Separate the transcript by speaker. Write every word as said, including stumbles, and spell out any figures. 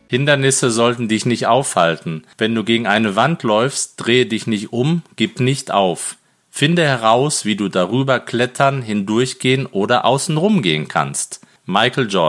Speaker 1: Hindernisse sollten dich nicht aufhalten. Wenn du gegen eine Wand läufst, drehe dich nicht um, gib nicht auf. Finde heraus, wie du darüber klettern, hindurchgehen oder außenrum gehen kannst. Michael Jordan